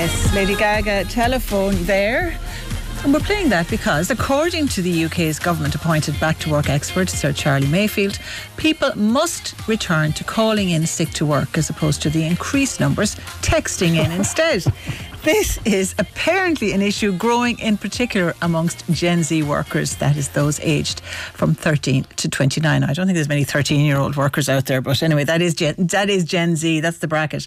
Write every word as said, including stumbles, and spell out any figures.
Yes, Lady Gaga telephone there. And we're playing that because, according to the U K's government-appointed back-to-work expert, Sir Charlie Mayfield, people must return to calling in sick to work as opposed to the increased numbers texting in instead. This is apparently an issue growing in particular amongst Gen Z workers, that is those aged from thirteen to twenty-nine. I don't think there's many thirteen-year-old workers out there, but anyway, that is Gen, that is Gen Z, that's the bracket.